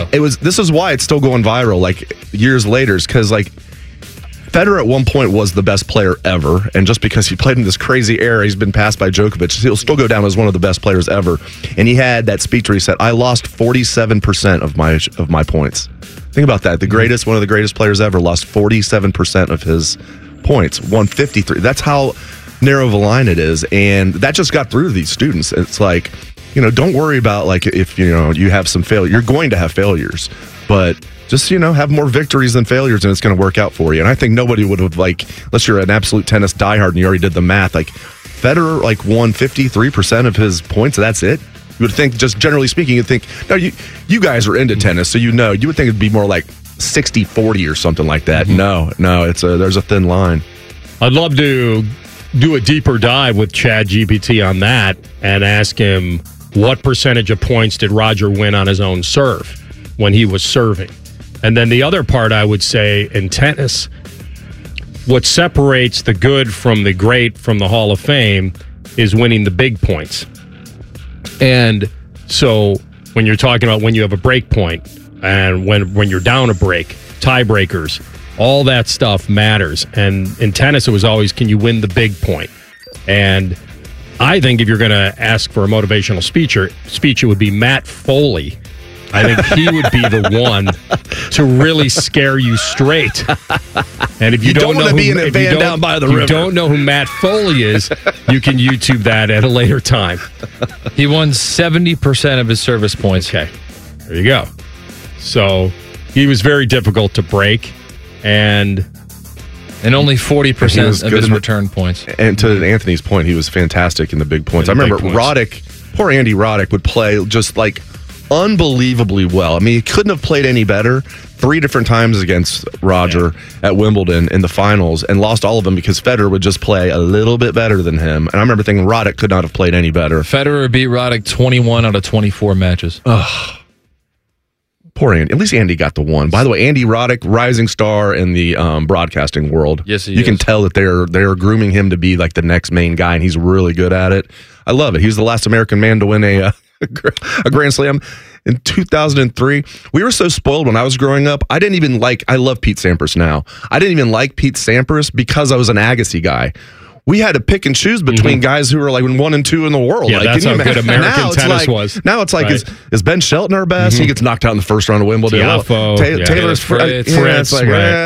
so. This is why it's still going viral, like, years later, because, like, Federer at one point was the best player ever, and just because he played in this crazy era, he's been passed by Djokovic. He'll still go down as one of the best players ever. And he had that speech where he said, "I lost 47% of my points." Think about that. One of the greatest players ever, lost 47% of his points, won 53. That's how narrow of a line it is, and that just got through to these students. It's like, don't worry about, like, if you have some failure. You're going to have failures, but just, have more victories than failures, and it's going to work out for you. And I think nobody would have, like, unless you're an absolute tennis diehard and you already did the math, like, Federer, like, won 53% of his points, and that's it. You would think, just generally speaking, you'd think, no, you guys are into tennis, so you would think it'd be more like 60-40 or something like that. No, there's a thin line. I'd love to do a deeper dive with ChatGPT on that and ask him what percentage of points did Roger win on his own serve when he was serving. And then the other part, I would say, in tennis, what separates the good from the great from the Hall of Fame is winning the big points. And so when you're talking about when you have a break point and when you're down a break, tiebreakers, all that stuff matters. And in tennis, it was always, can you win the big point? And I think if you're going to ask for a motivational speech, it would be Matt Foley. I think he would be the one to really scare you straight. And if you don't want to be in a van down by the river, you don't know who Matt Foley is, you can YouTube that at a later time. He won 70% of his service points. Okay, there you go. So he was very difficult to break, and only 40% of his return points. And to Anthony's point, he was fantastic in the big points. I remember Roddick, poor Andy Roddick, would play just like unbelievably well. I mean, he couldn't have played any better. 3 different times against Roger at Wimbledon in the finals, and lost all of them because Federer would just play a little bit better than him. And I remember thinking Roddick could not have played any better. Federer beat Roddick 21 out of 24 matches. Ugh. Poor Andy. At least Andy got the one. By the way, Andy Roddick, rising star in the broadcasting world. Yes, he is. You can is. tell that they're grooming him to be like the next main guy, and he's really good at it. I love it. He was the last American man to win a Grand Slam in 2003. We were so spoiled when I was growing up. I love Pete Sampras now. I didn't even like Pete Sampras because I was an Agassi guy. We had to pick and choose between guys who were like 1 and 2 in the world. Yeah, like, that's how good American tennis was. Now it's like, right. Is Ben Shelton our best? He gets knocked out in the first round of Wimbledon. Tiafoe, Taylor Fritz.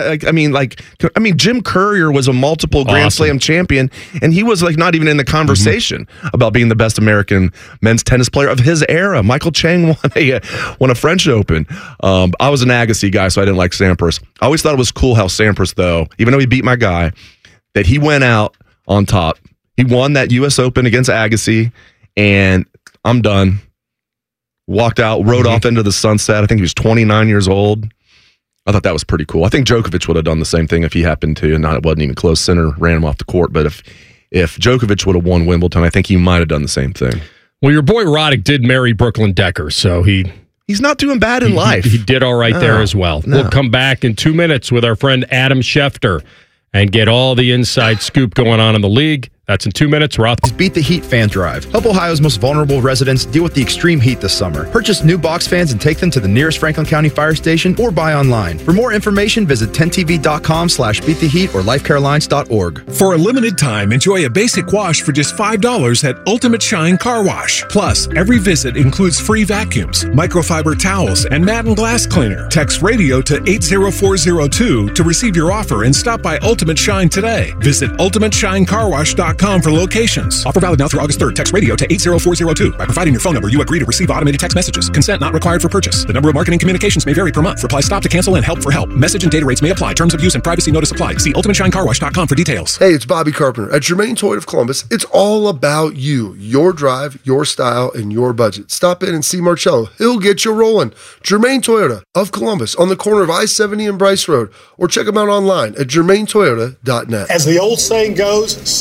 I mean, Jim Courier was a multiple Grand Slam champion, and he was like not even in the conversation about being the best American men's tennis player of his era. Michael Chang won a French Open. I was an Agassi guy, so I didn't like Sampras. I always thought it was cool how Sampras, though, even though he beat my guy, that he went out on top. He won that U.S. Open against Agassi, and I'm done. Walked out, rode off into the sunset. I think he was 29 years old. I thought that was pretty cool. I think Djokovic would have done the same thing if he happened to, and it wasn't even close. Sinner ran him off the court, but if Djokovic would have won Wimbledon, I think he might have done the same thing. Well, your boy Roddick did marry Brooklyn Decker, so he's not doing bad in life. He did all right there as well. No. We'll come back in 2 minutes with our friend Adam Schefter and get all the inside scoop going on in the league. That's in 2 minutes. Roth. Beat the Heat Fan Drive. Help Ohio's most vulnerable residents deal with the extreme heat this summer. Purchase new box fans and take them to the nearest Franklin County Fire Station or buy online. For more information, visit 10tv.com/beattheheat or lifecarelines.org. For a limited time, enjoy a basic wash for just $5 at Ultimate Shine Car Wash. Plus, every visit includes free vacuums, microfiber towels, and mat and glass cleaner. Text radio to 80402 to receive your offer and stop by Ultimate Shine today. Visit ultimateshinecarwash.com for locations. Offer valid now through August 3rd. Text radio to 80402. By providing your phone number, you agree to receive automated text messages. Consent not required for purchase. The number of marketing communications may vary per month. Reply stop to cancel and help for help. Message and data rates may apply. Terms of use and privacy notice apply. See ultimateshinecarwash.com for details. Hey, it's Bobby Carpenter. At Germain Toyota of Columbus, it's all about you, your drive, your style, and your budget. Stop in and see Marcello. He'll get you rolling. Germain Toyota of Columbus on the corner of I-70 and Bryce Road. Or check them out online at germaintoyota.net. As the old saying goes, size matters.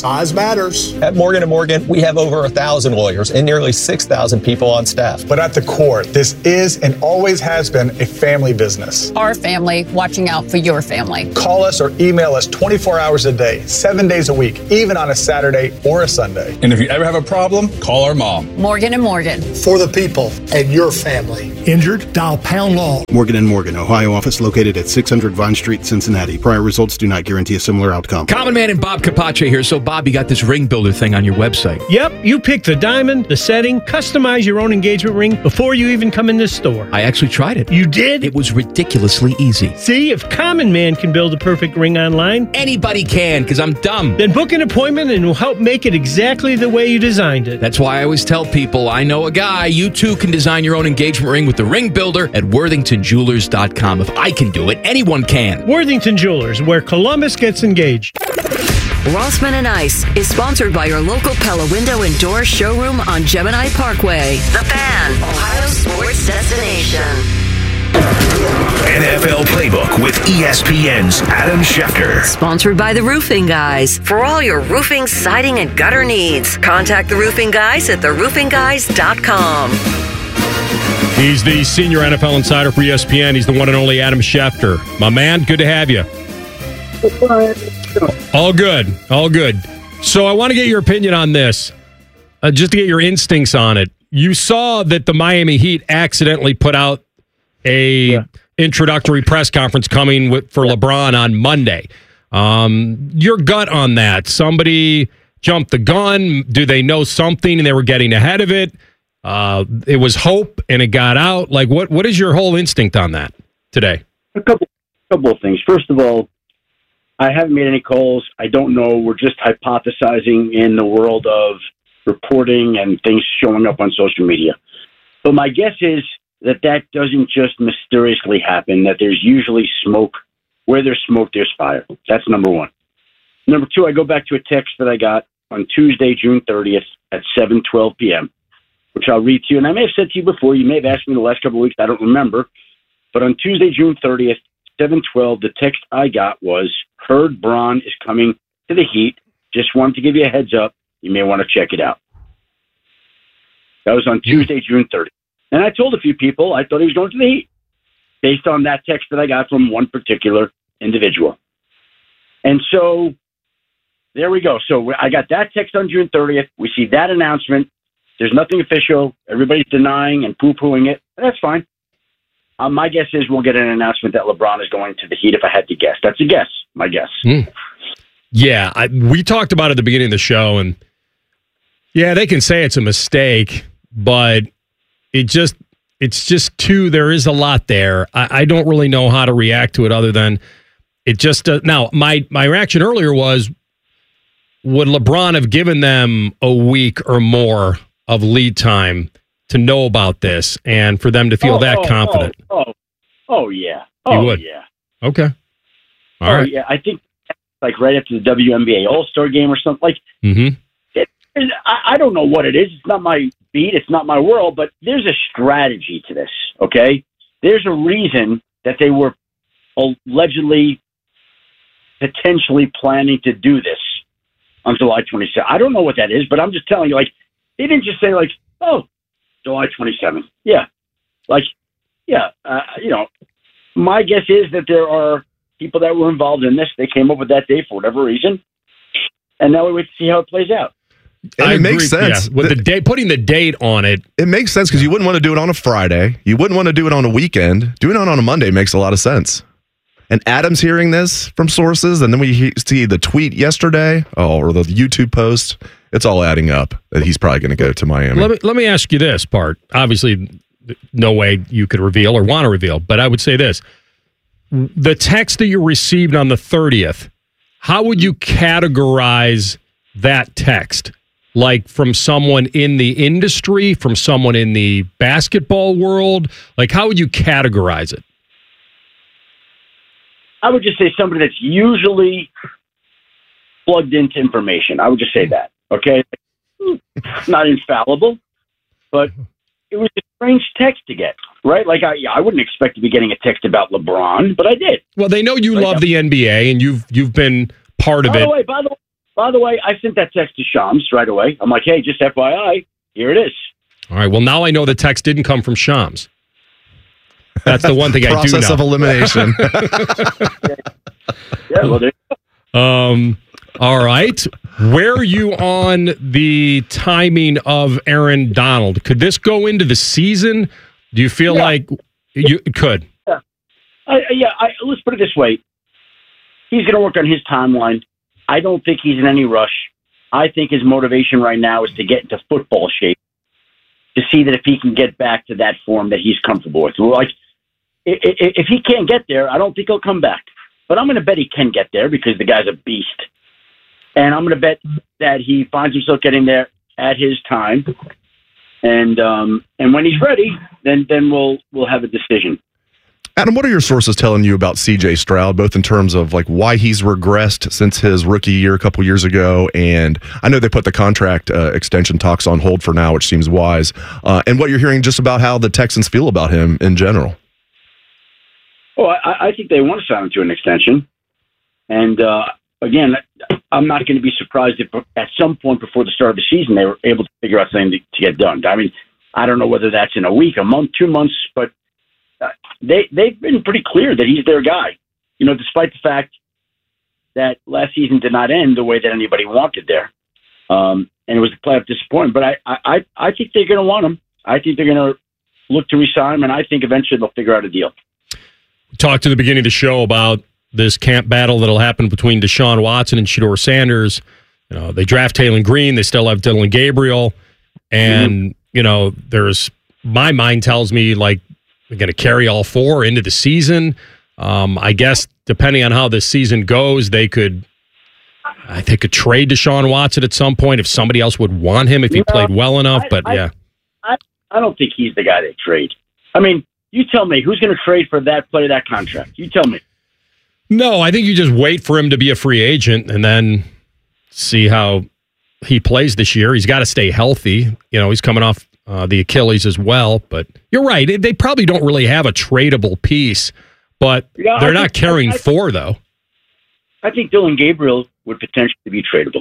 matters. At Morgan & Morgan, we have over 1,000 lawyers and nearly 6,000 people on staff. But at the core, this is and always has been a family business. Our family watching out for your family. Call us or email us 24 hours a day, 7 days a week, even on a Saturday or a Sunday. And if you ever have a problem, call our mom. Morgan & Morgan. For the people and your family. Injured? Dial pound law. Morgan & Morgan, Ohio office located at 600 Vine Street, Cincinnati. Prior results do not guarantee a similar outcome. Common Man and Bob Capace here. So, Bob, you got this ring builder thing on your website. Yep, you pick the diamond, the setting, customize your own engagement ring before you even come in this store. I actually tried it. You did? It was ridiculously easy. See, if Common Man can build a perfect ring online, anybody can, because I'm dumb. Then book an appointment and we'll help make it exactly the way you designed it. That's why I always tell people, I know a guy. You too can design your own engagement ring with the ring builder at worthingtonjewelers.com. If I can do it, anyone can. Worthington Jewelers, where Columbus gets engaged. Rossman and Ice is sponsored by your local Pella Window and Door showroom on Gemini Parkway. The Fan, Ohio sports destination. NFL Playbook with ESPN's Adam Schefter. Sponsored by the Roofing Guys. For all your roofing, siding, and gutter needs, contact the Roofing Guys at theroofingguys.com. He's the senior NFL insider for ESPN. He's the one and only Adam Schefter. My man, good to have you. All good. All good. So I want to get your opinion on this, just to get your instincts on it. You saw that the Miami Heat accidentally put out a introductory press conference coming for LeBron on Monday. Your gut on that? Somebody jumped the gun? Do they know something and they were getting ahead of it? It was hope and it got out. Like, what is your whole instinct on that today? A couple of things. First of all, I haven't made any calls. I don't know. We're just hypothesizing in the world of reporting and things showing up on social media. But my guess is that doesn't just mysteriously happen, that there's usually smoke. Where there's smoke, there's fire. That's number one. Number two, I go back to a text that I got on Tuesday, June 30th at 7:12 p.m., which I'll read to you. And I may have said to you before, you may have asked me the last couple of weeks, I don't remember. But on Tuesday, June 30th, 7:12, the text I got was, heard Bron is coming to the Heat. Just wanted to give you a heads up. You may want to check it out. That was on Tuesday, June 30th. And I told a few people I thought he was going to the Heat based on that text that I got from one particular individual. And so there we go. So I got that text on June 30th. We see that announcement. There's nothing official. Everybody's denying and poo-pooing it. That's fine. My guess is we'll get an announcement that LeBron is going to the Heat if I had to guess. That's a guess, my guess. Yeah, we talked about it at the beginning of the show, and yeah, they can say it's a mistake, but it's just too, there is a lot there. I don't really know how to react to it other than it just now, my reaction earlier was, would LeBron have given them a week or more of lead time to know about this and for them to feel confident? Yeah. You would? Yeah. Okay. All right. Yeah. I think like right after the WNBA All-Star game or something. I don't know what it is. It's not my beat. It's not my world. But there's a strategy to this, okay? There's a reason that they were allegedly, potentially planning to do this on July 27th. I don't know what that is, but I'm just telling you, like, they didn't just say, like, oh, July 27th. Yeah. Like, yeah, my guess is that there are people that were involved in this. They came up with that day for whatever reason. And now we wait to see how it plays out. And it makes sense. Yeah. With the date, putting the date on it. It makes sense because you wouldn't want to do it on a Friday. You wouldn't want to do it on a weekend. Doing it on a Monday makes a lot of sense. And Adam's hearing this from sources, and then we see the tweet yesterday, or the YouTube post. It's all adding up that he's probably going to go to Miami. Let me ask you this part. Obviously, no way you could reveal or want to reveal, but I would say this. The text that you received on the 30th, how would you categorize that text? Like from someone in the industry, from someone in the basketball world? Like, how would you categorize it? I would just say somebody that's usually plugged into information. I would just say that, okay? Not infallible, but it was a strange text to get, right? Like, I wouldn't expect to be getting a text about LeBron, but I did. Well, they know you love the NBA, and you've been part of it. By the by the way, I sent that text to Shams right away. I'm like, hey, just FYI, here it is. All right. Well, now I know the text didn't come from Shams. That's the one thing I do know. Process of elimination. Yeah, well, there you go. All right. Where are you on the timing of Aaron Donald? Could this go into the season? Do you feel like you could? Yeah. Let's put it this way. He's going to work on his timeline. I don't think he's in any rush. I think his motivation right now is to get into football shape, to see that if he can get back to that form that he's comfortable with. Like, if he can't get there, I don't think he'll come back. But I'm going to bet he can get there because the guy's a beast. And I'm going to bet that he finds himself getting there at his time. And when he's ready, then we'll have a decision. Adam, what are your sources telling you about C.J. Stroud, both in terms of like why he's regressed since his rookie year a couple years ago, and I know they put the contract extension talks on hold for now, which seems wise, and what you're hearing just about how the Texans feel about him in general? Oh, I think they want to sign him to an extension. And again, I'm not going to be surprised if at some point before the start of the season they were able to figure out something to get done. I mean, I don't know whether that's in a week, a month, 2 months, but they've been pretty clear that he's their guy. You know, despite the fact that last season did not end the way that anybody wanted there, and it was a playoff disappointment. But I think they're going to want him. I think they're going to look to re-sign him, and I think eventually they'll figure out a deal. We talked at the beginning of the show about this camp battle that'll happen between Deshaun Watson and Shedeur Sanders. You know, they draft Taylor Green. They still have Dylan Gabriel. And, you know, my mind tells me, like, they're going to carry all four into the season. I guess depending on how this season goes, they could trade Deshaun Watson at some point if somebody else would want him if he played well enough. I don't think he's the guy they trade. I mean, you tell me who's going to trade for that player, that contract. You tell me. No, I think you just wait for him to be a free agent and then see how he plays this year. He's got to stay healthy. You know, he's coming off the Achilles as well. But you're right. They probably don't really have a tradable piece, but they're not carrying four, though. I think Dylan Gabriel would potentially be tradable.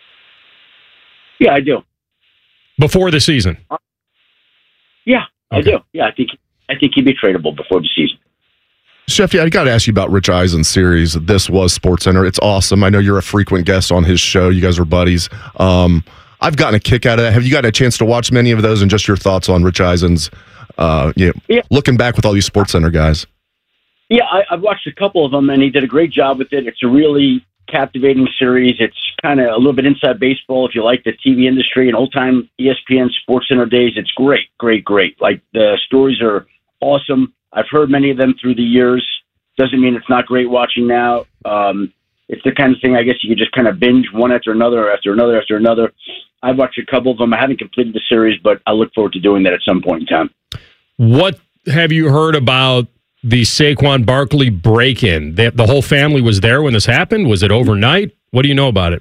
Yeah, I do. Before the season? Yeah, okay. I do. Yeah, I think he'd be tradable before the season. Chef, I got to ask you about Rich Eisen's series. This Was SportsCenter. It's awesome. I know you're a frequent guest on his show. You guys are buddies. I've gotten a kick out of that. Have you got a chance to watch many of those, and just your thoughts on Rich Eisen's, looking back with all these SportsCenter guys? Yeah, I've watched a couple of them, and he did a great job with it. It's a really captivating series. It's kind of a little bit inside baseball if you like the TV industry and old-time ESPN SportsCenter days. It's great, great, great. Like, the stories are awesome. I've heard many of them through the years. Doesn't mean it's not great watching now. It's the kind of thing I guess you could just kind of binge one after another, after another, after another. I've watched a couple of them. I haven't completed the series, but I look forward to doing that at some point in time. What have you heard about the Saquon Barkley break-in? The whole family was there when this happened? Was it overnight? What do you know about it?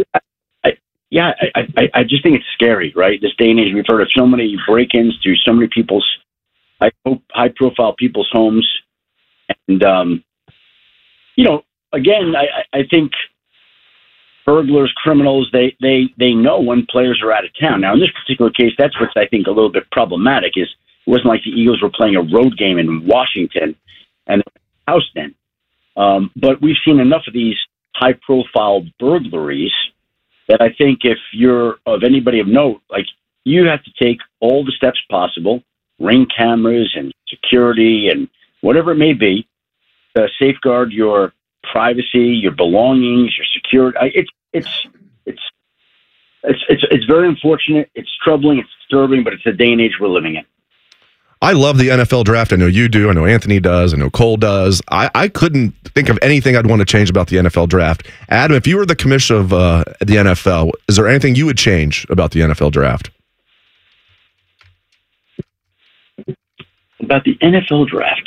Yeah, I just think it's scary, right? This day and age, we've heard of so many break-ins to so many people's high-profile people's homes. And, again, I think burglars, criminals, they know when players are out of town. Now, in this particular case, that's what's, I think, a little bit problematic is it wasn't like the Eagles were playing a road game in Washington and house then. But we've seen enough of these high-profile burglaries that I think if you're of anybody of note, like, you have to take all the steps possible, Ring cameras and security and whatever it may be, to safeguard your privacy, your belongings, your security. It's very unfortunate. It's troubling. It's disturbing, but it's the day and age we're living in. I love the NFL draft. I know you do. I know Anthony does. I know Cole does. I couldn't think of anything I'd want to change about the NFL draft. Adam, if you were the commissioner of the NFL, is there anything you would change about the NFL draft? About the NFL draft?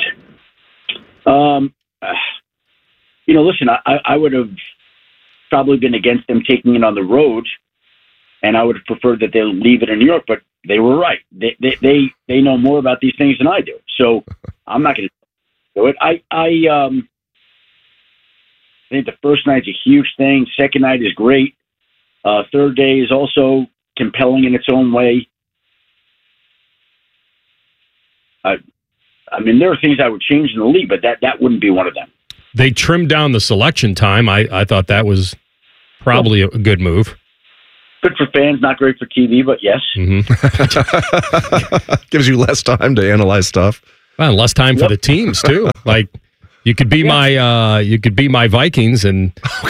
Listen, I would have probably been against them taking it on the road, and I would have preferred that they leave it in New York, but they were right. They know more about these things than I do, so I'm not going to do it. I think the first night's a huge thing. Second night is great. Third day is also compelling in its own way. I mean, there are things I would change in the league, but that wouldn't be one of them. They trimmed down the selection time. I thought that was probably a good move. Good for fans, not great for TV, but yes. Mm-hmm. Gives you less time to analyze stuff. Well, less time for the teams too. Like you could be my Vikings in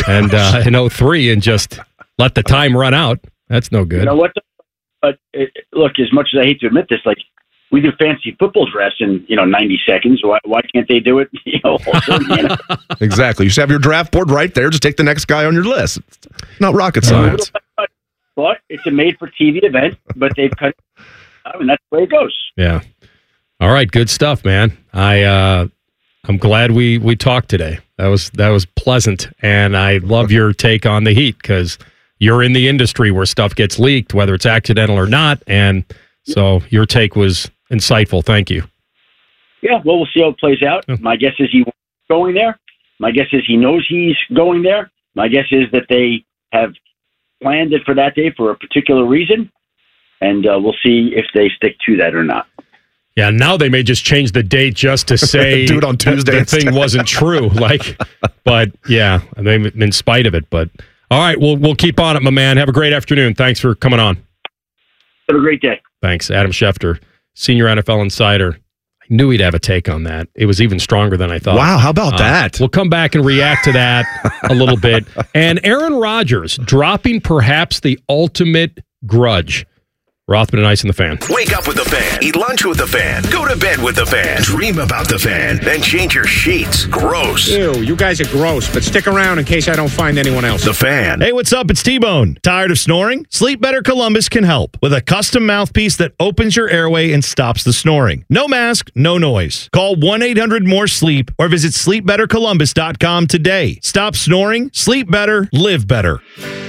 03 and just let the time run out. That's no good. You know what? But look, as much as I hate to admit this, like we do fancy football drafts in 90 seconds. Why can't they do it? Exactly. You should have your draft board right there. Just take the next guy on your list. It's not rocket science. But it's a made-for-TV event, but they've cut it out, and that's the way it goes. Yeah. All right, good stuff, man. I'm glad we talked today. That was pleasant, and I love your take on the Heat because you're in the industry where stuff gets leaked, whether it's accidental or not, and so your take was insightful. Thank you. Yeah, well, we'll see how it plays out. My guess is he's going there. My guess is he knows he's going there. My guess is that they have planned it for that day for a particular reason, and we'll see if they stick to that or not. Yeah, now they may just change the date just to say do it on Tuesday. The thing wasn't true. But yeah, in spite of it. But all right, we'll keep on it, my man. Have a great afternoon. Thanks for coming on. Have a great day. Thanks, Adam Schefter, senior NFL insider. I knew he'd have a take on that. It was even stronger than I thought. Wow, how about that? We'll come back and react to that a little bit. And Aaron Rodgers dropping perhaps the ultimate grudge. Rothman and Ice and the Fan. Wake up with the Fan. Eat lunch with the Fan. Go to bed with the Fan. Dream about the Fan. Then change your sheets. Gross. Ew, you guys are gross, but stick around in case I don't find anyone else. The Fan. Hey, what's up? It's T-Bone. Tired of snoring? Sleep Better Columbus can help with a custom mouthpiece that opens your airway and stops the snoring. No mask, no noise. Call 1-800-MORE-SLEEP or visit sleepbettercolumbus.com today. Stop snoring, sleep better, live better.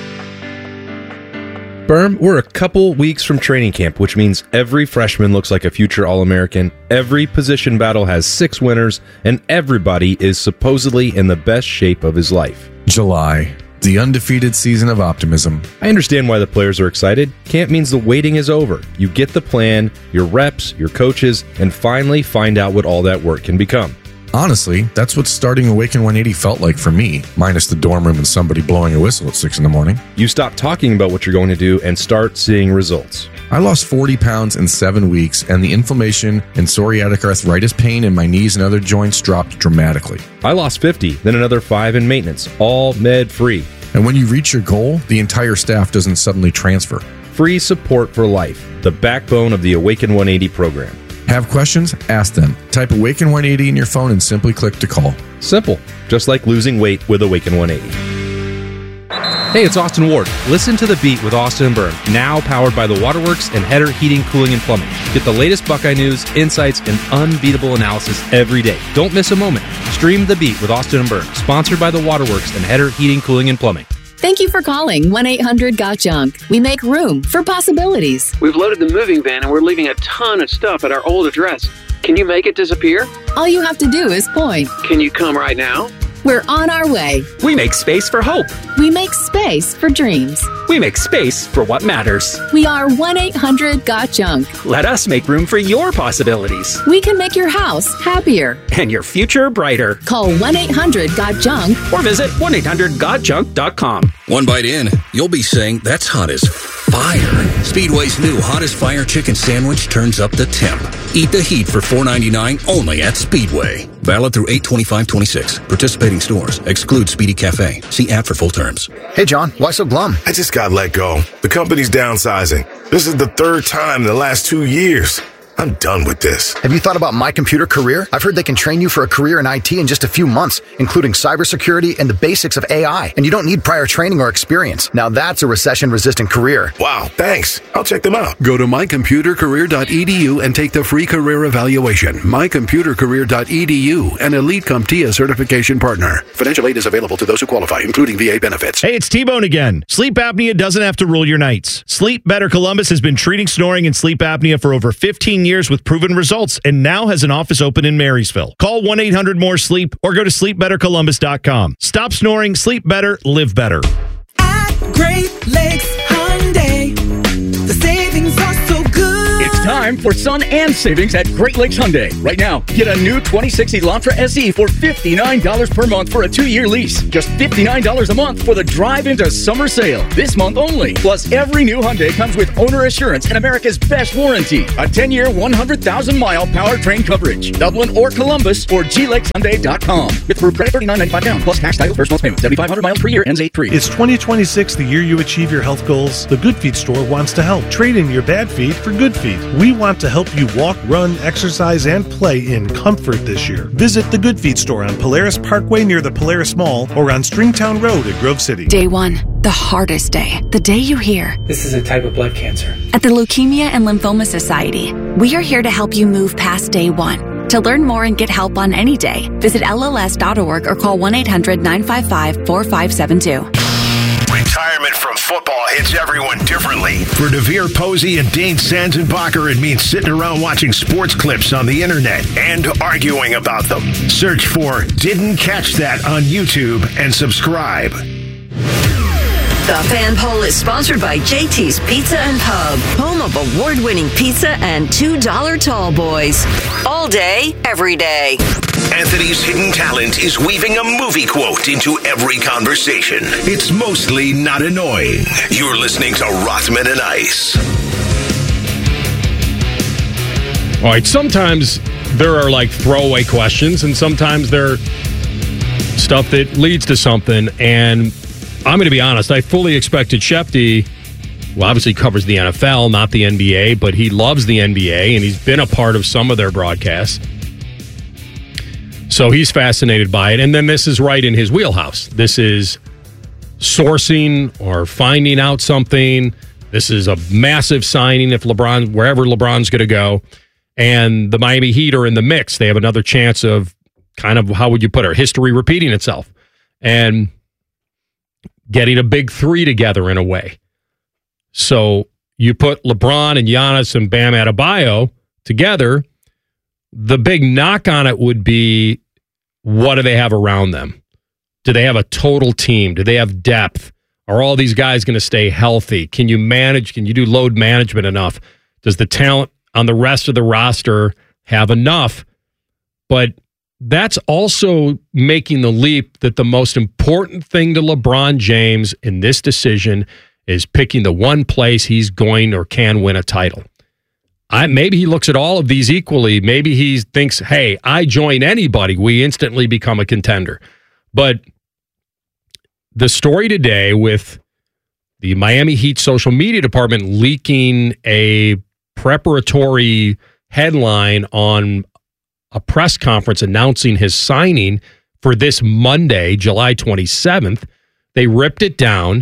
Berm, we're a couple weeks from training camp, which means every freshman looks like a future All-American, every position battle has 6 winners, and everybody is supposedly in the best shape of his life. July, the undefeated season of optimism. I understand why the players are excited. Camp means the waiting is over. You get the plan, your reps, your coaches, and finally find out what all that work can become. Honestly, that's what starting Awaken 180 felt like for me, minus the dorm room and somebody blowing a whistle at 6 a.m. You stop talking about what you're going to do and start seeing results. I lost 40 pounds in 7 weeks, and the inflammation and psoriatic arthritis pain in my knees and other joints dropped dramatically. I lost 50, then another 5 in maintenance, all med-free. And when you reach your goal, the entire staff doesn't suddenly transfer. Free support for life, the backbone of the Awaken 180 program. Have questions? Ask them. Type Awaken 180 in your phone and simply click to call. Simple. Just like losing weight with Awaken 180. Hey, it's Austin Ward. Listen to The Beat with Austin and Byrne, now powered by the Waterworks and Header Heating, Cooling, and Plumbing. Get the latest Buckeye news, insights, and unbeatable analysis every day. Don't miss a moment. Stream The Beat with Austin and Byrne, sponsored by the Waterworks and Header Heating, Cooling, and Plumbing. Thank you for calling 1-800-GOT-JUNK. We make room for possibilities. We've loaded the moving van and we're leaving a ton of stuff at our old address. Can you make it disappear? All you have to do is point. Can you come right now? We're on our way. We make space for hope. We make space for dreams. We make space for what matters. We are 1-800-GOT-JUNK. Let us make room for your possibilities. We can make your house happier. And your future brighter. Call 1-800-GOT-JUNK. Or visit 1-800-GOT-JUNK.com. One bite in, you'll be saying, that's hot as fire. Speedway's new Hottest Fire Chicken Sandwich turns up the temp. Eat the heat for $4.99 only at Speedway. Valid through 8/25/26. Participating stores. Exclude Speedy Cafe. See app for full terms. Hey, John, why so glum? I just got let go. The company's downsizing. This is the 3rd time in the last 2 years. I'm done with this. Have you thought about My Computer Career? I've heard they can train you for a career in IT in just a few months, including cybersecurity and the basics of AI. And you don't need prior training or experience. Now that's a recession-resistant career. Wow, thanks. I'll check them out. Go to mycomputercareer.edu and take the free career evaluation. Mycomputercareer.edu, an Elite CompTIA certification partner. Financial aid is available to those who qualify, including VA benefits. Hey, it's T-Bone again. Sleep apnea doesn't have to rule your nights. Sleep Better Columbus has been treating snoring and sleep apnea for over 15 years with proven results and now has an office open in Marysville. Call 1-800-MORE-SLEEP or go to sleepbettercolumbus.com. Stop snoring, sleep better, live better. Great Lakes Hyundai. The savings are so good. It's time for sun and savings at Great Lakes Hyundai. Right now, get a new 26 Elantra SE for $59 per month for a 2-year lease. Just $59 a month for the drive into summer sale. This month only. Plus, every new Hyundai comes with owner assurance and America's best warranty. A 10-year, 100,000-mile powertrain coverage. Dublin or Columbus or glakeshyundai.com. With approved credit $39.95 down. Plus tax, title, first month's payment. 7,500 miles per year. Ends 8/3. Is 2026 the year you achieve your health goals? The Good Feet store wants to help. Trade in your bad feet for good feet. We want to help you walk, run, exercise, and play in comfort this year. Visit the Good Feet store on Polaris Parkway near the Polaris Mall or on Stringtown Road at Grove City. Day 1, the hardest day. The day you hear, "This is a type of blood cancer." At the Leukemia and Lymphoma Society, we are here to help you move past day 1. To learn more and get help on any day, visit LLS.org or call 1-800-955-4572. Retirement from football hits everyone differently. For Devere Posey and Dane Sanzenbacher, it means sitting around watching sports clips on the internet and arguing about them. Search for Didn't Catch That on YouTube and subscribe. The Fan Poll is sponsored by JT's Pizza and Pub, home of award-winning pizza and $2 tall boys. All day, every day. Anthony's hidden talent is weaving a movie quote into every conversation. It's mostly not annoying. You're listening to Rothman and Ice. All right, sometimes there are like throwaway questions, and sometimes they're stuff that leads to something. And I'm going to be honest, I fully expected Shefty, well, obviously covers the NFL, not the NBA, but he loves the NBA, and he's been a part of some of their broadcasts. So he's fascinated by it. And then this is right in his wheelhouse. This is sourcing or finding out something. This is a massive signing if LeBron, wherever LeBron's going to go. And the Miami Heat are in the mix. They have another chance of kind of, how would you put it, history repeating itself. And getting a big three together in a way. So you put LeBron and Giannis and Bam Adebayo together, the big knock on it would be, what do they have around them? Do they have a total team? Do they have depth? Are all these guys going to stay healthy? Can you manage? Can you do load management enough? Does the talent on the rest of the roster have enough? But that's also making the leap that the most important thing to LeBron James in this decision is picking the one place he's going or can win a title. Maybe he looks at all of these equally. Maybe he thinks, hey, I join anybody, we instantly become a contender. But the story today with the Miami Heat social media department leaking a preparatory headline on a press conference announcing his signing for this Monday, July 27th. They ripped it down.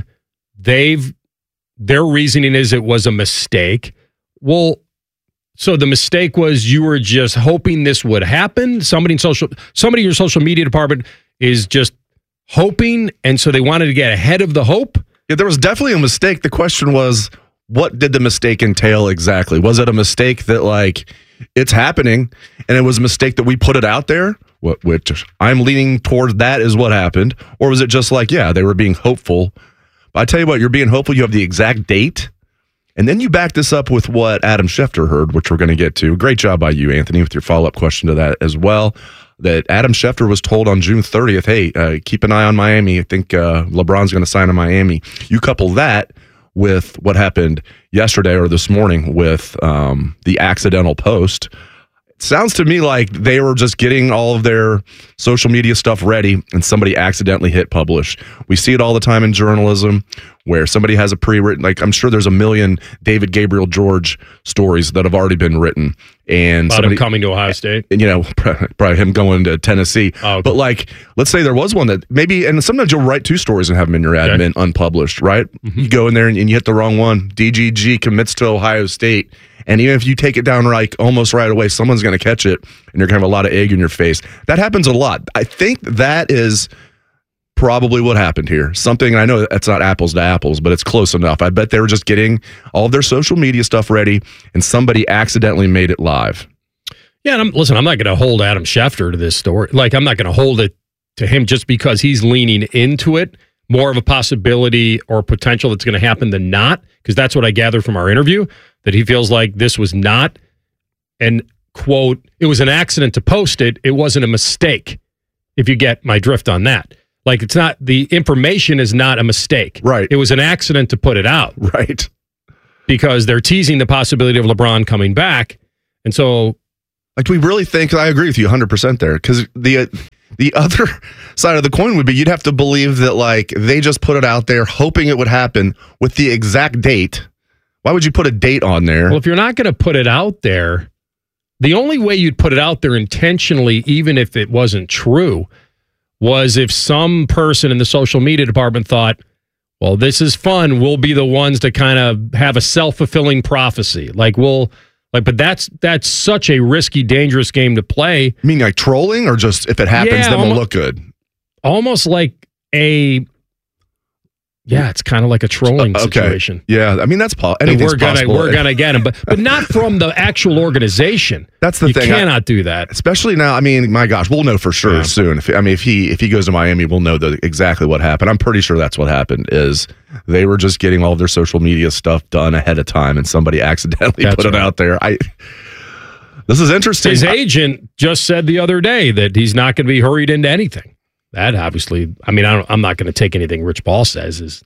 Their reasoning is it was a mistake. Well, so the mistake was you were just hoping this would happen? Somebody in your social media department is just hoping, and so they wanted to get ahead of the hope? Yeah, there was definitely a mistake. The question was, what did the mistake entail exactly? Was it a mistake that, like, it's happening, and it was a mistake that we put it out there, which I'm leaning towards that is what happened? Or was it just like, yeah, they were being hopeful? But I tell you what, you're being hopeful, you have the exact date, and then you back this up with what Adam Schefter heard, which we're going to get to. Great job by you, Anthony, with your follow-up question to that as well, that Adam Schefter was told on June 30th, hey, keep an eye on Miami. I think LeBron's going to sign in Miami. You couple that with what happened yesterday or this morning with the accidental post. It sounds to me like they were just getting all of their social media stuff ready and somebody accidentally hit publish. We see it all the time in journalism where somebody has a pre-written, like I'm sure there's a million David Gabriel George stories that have already been written. And about him coming to Ohio State? And, you know, probably him going to Tennessee. Oh, okay. But like, let's say there was one that maybe, and sometimes you'll write two stories and have them in your admin unpublished, right? Mm-hmm. You go in there and you hit the wrong one. DGG commits to Ohio State. And even if you take it down like almost right away, someone's going to catch it and you're going to have a lot of egg in your face. That happens a lot. I think that is probably what happened here. Something, I know that's not apples to apples, but it's close enough. I bet they were just getting all of their social media stuff ready and somebody accidentally made it live. Yeah, and I'm not going to hold Adam Schefter to this story. Like, I'm not going to hold it to him just because he's leaning into it. more of a possibility or potential that's going to happen than not, because that's what I gathered from our interview, that he feels like this was not an, quote, it was an accident to post it. It wasn't a mistake, if you get my drift on that. Like, it's not, the information is not a mistake. Right. It was an accident to put it out. Right. Because they're teasing the possibility of LeBron coming back. And so, like, we really think, I agree with you 100% there, because the other side of the coin would be you'd have to believe that, like, they just put it out there hoping it would happen with the exact date. Why would you put a date on there? well, if you're not going to put it out there, the only way you'd put it out there intentionally, even if it wasn't true, was if some person in the social media department thought, well, this is fun. We'll be the ones to kind of have a self-fulfilling prophecy. But that's such a risky, dangerous game to play. You mean like trolling, or just if it happens, then we'll look good? Almost like it's kind of like a trolling situation. Yeah, I mean, that's possible. We're gonna get him, but not from the actual organization. That's the thing. You cannot do that, especially now. I mean, my gosh, we'll know for sure soon. If he goes to Miami, we'll know exactly what happened. I'm pretty sure that's what happened. Is they were just getting all of their social media stuff done ahead of time, and somebody accidentally put it out there. This is interesting. His agent just said the other day that he's not going to be hurried into anything. That obviously, I mean, I'm not going to take anything Rich Paul says as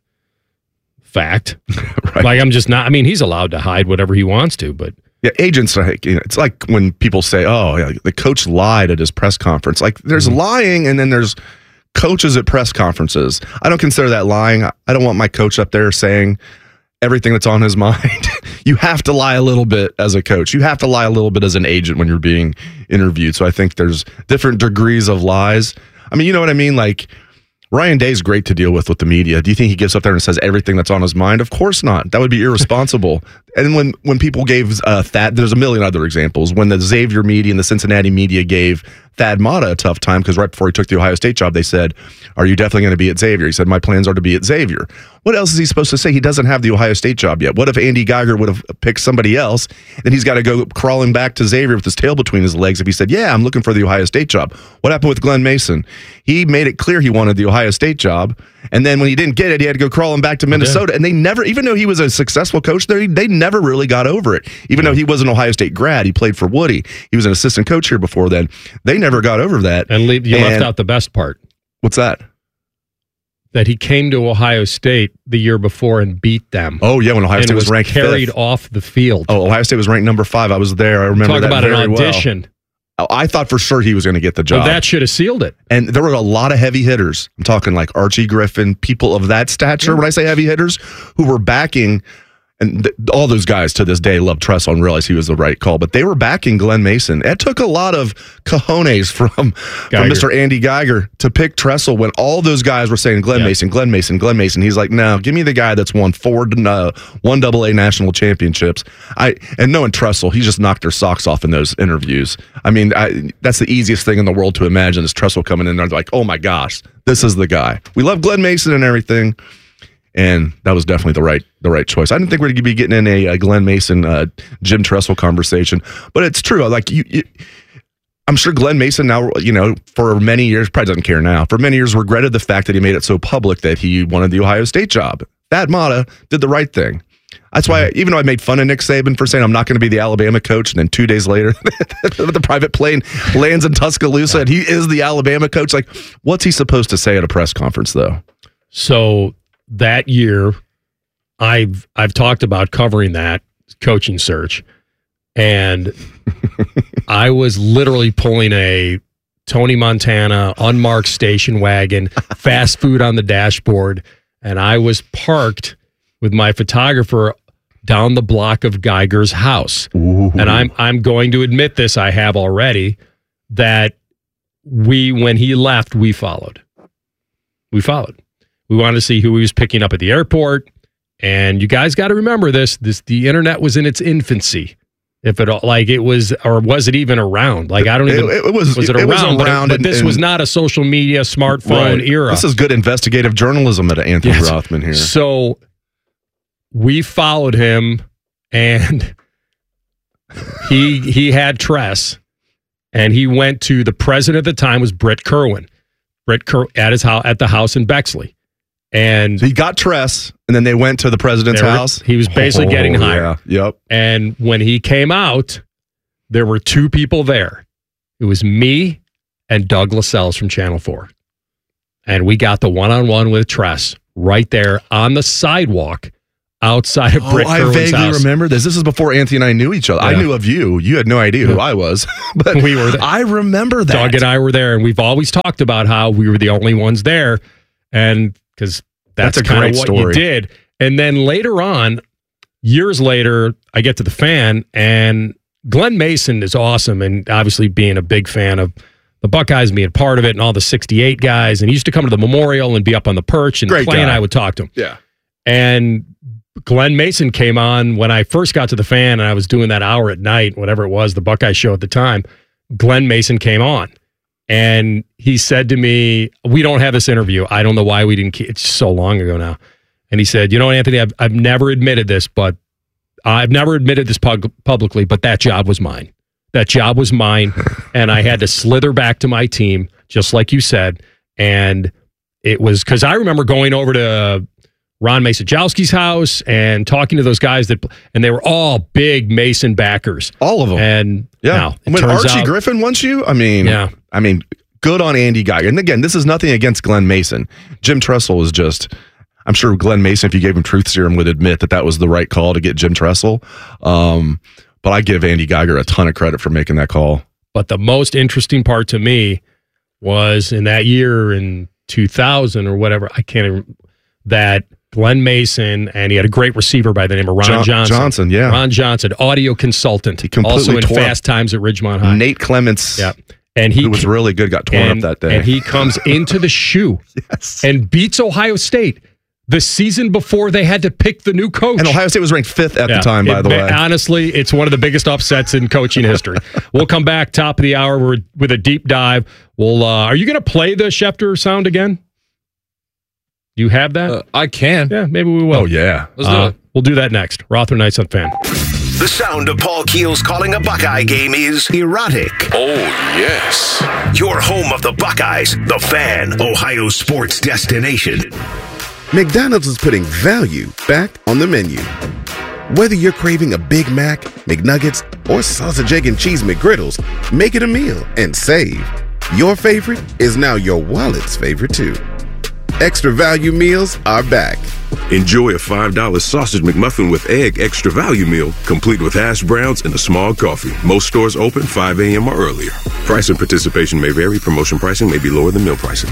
fact. Right. Like, I'm just not. I mean, he's allowed to hide whatever he wants to, but yeah, agents are. It's like when people say, "Oh, yeah, the coach lied at his press conference." Like, there's lying, and then there's coaches at press conferences. I don't consider that lying. I don't want my coach up there saying everything that's on his mind. You have to lie a little bit as a coach. You have to lie a little bit as an agent when you're being interviewed. So I think there's different degrees of lies. I mean, you know what I mean? Like, Ryan Day's great to deal with the media. Do you think he gets up there and says everything that's on his mind? Of course not. That would be irresponsible. And when people gave Thad, there's a million other examples. When the Xavier media and the Cincinnati media gave Thad Matta a tough time, because right before he took the Ohio State job, they said, "Are you definitely going to be at Xavier?" He said, "My plans are to be at Xavier." What else is he supposed to say? He doesn't have the Ohio State job yet. What if Andy Geiger would have picked somebody else? Then he's got to go crawling back to Xavier with his tail between his legs if he said, "Yeah, I'm looking for the Ohio State job." What happened with Glenn Mason? He made it clear he wanted the Ohio State job, and then when he didn't get it, he had to go crawling back to Minnesota. And they never, even though he was a successful coach there, they never really got over it. Even though he was an Ohio State grad, he played for Woody. He was an assistant coach here before then. They never got over that. And you left out the best part. What's that? That he came to Ohio State the year before and beat them. Oh, yeah, when Ohio State was ranked carried 5th. Off the field. Oh, Ohio State was ranked number 5. I was there. I remember Talk that about very an audition. Well. I thought for sure he was going to get the job. Well, that should have sealed it. And there were a lot of heavy hitters. I'm talking like Archie Griffin, people of that stature. When I say heavy hitters, who were backing. And all those guys to this day love Tressel and realize he was the right call, but they were backing Glenn Mason. It took a lot of cojones from Mr. Andy Geiger to pick Tressel when all those guys were saying Glenn Mason, Glenn Mason, Glenn Mason. He's like, no, give me the guy that's won 4 AA national championships. And knowing Tressel, he just knocked their socks off in those interviews. I mean, that's the easiest thing in the world to imagine is Tressel coming in there like, oh my gosh, this is the guy. We love Glenn Mason and everything. And that was definitely the right choice. I didn't think we're going to be getting in a Glenn Mason, Jim Tressel conversation, but it's true. Like I'm sure Glenn Mason now, for many years, probably doesn't care now. For many years, regretted the fact that he made it so public that he wanted the Ohio State job. Thad Matta did the right thing. That's why, even though I made fun of Nick Saban for saying I'm not going to be the Alabama coach, and then 2 days later, the private plane lands in Tuscaloosa and he is the Alabama coach. Like, what's he supposed to say at a press conference, though? So that year, I've talked about covering that coaching search, and I was literally pulling a Tony Montana unmarked station wagon, fast food on the dashboard, and I was parked with my photographer down the block of Geiger's house. Ooh. And I'm going to admit this, I have already, that when he left, we followed. We wanted to see who he was picking up at the airport. And you guys got to remember this, the internet was in its infancy. If it was, or was it even around? Like, I don't even, was it around? But this was not a social media, smartphone era. This is good investigative journalism at Anthony Rothman here. So we followed him, and he had Tress, and he went to the president at the time was Brett Kerwin. At the house in Bexley. And so he got Tress, and then they went to the president's house. He was basically getting hired. Yeah. Yep. And when he came out, there were two people there. It was me and Doug Lascelles from Channel 4. And we got the one-on-one with Tress right there on the sidewalk outside of Britt Kerwin's I vaguely remember this. This is before Anthony and I knew each other. Yeah. I knew of you. You had no idea who I was. But we were there. I remember that. Doug and I were there, and we've always talked about how we were the only ones there. And because that's a kind great of what story. you did. And then later on, years later, I get to the Fan, and Glenn Mason is awesome. And obviously being a big fan of the Buckeyes, being part of it, and all the 68 guys. And he used to come to the memorial and be up on the perch, and Great Clay guy. and I would talk to him. Yeah. And Glenn Mason came on when I first got to the Fan, and I was doing that hour at night, whatever it was, the Buckeye show at the time. Glenn Mason came on. And he said to me, we don't have this interview. I don't know why we didn't keep it's so long ago now. And he said, you know, Anthony, I've never admitted this, but I've never admitted this publicly, but that job was mine. That job was mine. And I had to slither back to my team, just like you said. And it was because I remember going over to Ron Masajowski's house and talking to those guys and they were all big Mason backers. All of them. And now, it when turns Archie out- Griffin wants you, I mean, good on Andy Geiger. And again, this is nothing against Glenn Mason. Jim Tressel was just, I'm sure Glenn Mason, if you gave him truth serum, would admit that was the right call to get Jim Tressel. But I give Andy Geiger a ton of credit for making that call. But the most interesting part to me was in that year in 2000 or whatever, I can't even, that Glenn Mason, and he had a great receiver by the name of Ron Johnson. Yeah. Ron Johnson, audio consultant. He completely also in tore Fast Times at Ridgemont High. Nate Clements, and who was really good, got torn up that day. And he comes into the shoe and beats Ohio State the season before they had to pick the new coach. And Ohio State was ranked 5th at the time, by the way. Honestly, it's one of the biggest upsets in coaching history. We'll come back top of the hour with a deep dive. We'll. Are you going to play the Schefter sound again? Do you have that? I can. Yeah, maybe we will. Oh, yeah. Let's do it. We'll do that next. Rother Nights on Fan. The sound of Paul Keels calling a Buckeye game is erotic. Oh, yes. Your home of the Buckeyes, the Fan, Ohio sports destination. McDonald's is putting value back on the menu. Whether you're craving a Big Mac, McNuggets, or sausage, egg, and cheese McGriddles, make it a meal and save. Your favorite is now your wallet's favorite too. Extra value meals are back. Enjoy a $5 sausage McMuffin with egg extra value meal, complete with hash browns and a small coffee. Most stores open 5 a.m. or earlier. Price and participation may vary. Promotion pricing may be lower than meal pricing.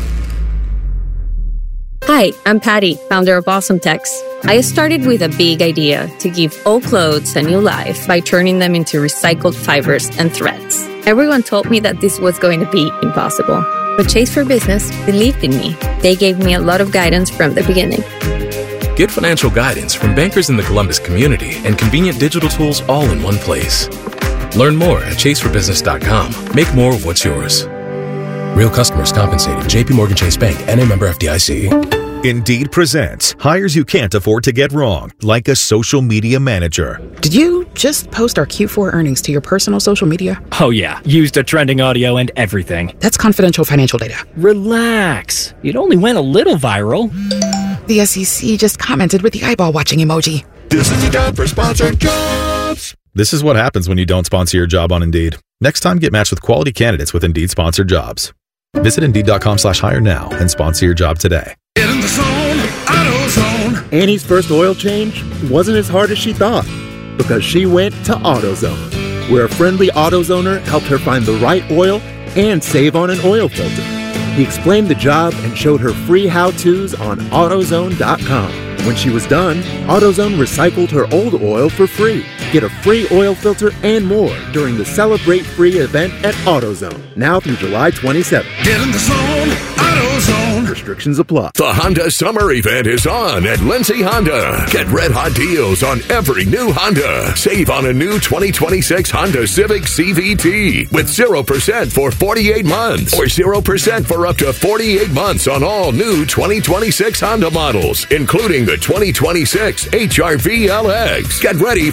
Hi, I'm Patty, founder of Awesome Tex. I started with a big idea to give old clothes a new life by turning them into recycled fibers and threads. Everyone told me that this was going to be impossible. But Chase for Business believed in me. They gave me a lot of guidance from the beginning. Get financial guidance from bankers in the Columbus community and convenient digital tools all in one place. Learn more at chaseforbusiness.com. Make more of what's yours. Real customers compensated. JP Morgan Chase Bank, N.A. member FDIC. Indeed presents hires you can't afford to get wrong, like a social media manager. Did you just post our Q4 earnings to your personal social media? Oh yeah, used the trending audio and everything. That's confidential financial data. Relax. It only went a little viral. The SEC just commented with the eyeball watching emoji. This is the job for sponsored jobs. This is what happens when you don't sponsor your job on Indeed. Next time, get matched with quality candidates with Indeed sponsored jobs. Visit Indeed.com/hire now and sponsor your job today. Get in the zone, AutoZone. Annie's first oil change wasn't as hard as she thought because she went to AutoZone, where a friendly AutoZoner helped her find the right oil and save on an oil filter. He explained the job and showed her free how-tos on AutoZone.com. When she was done, AutoZone recycled her old oil for free. Get a free oil filter and more during the Celebrate Free event at AutoZone, now through July 27th. Get in the zone, AutoZone. Restrictions apply. The Honda Summer Event is on at Lindsay Honda. Get red hot deals on every new Honda. Save on a new 2026 Honda Civic CVT with 0% for 48 months or 0% for up to 48 months on all new 2026 Honda models, including the 2026 HR-V LX. Get ready for summer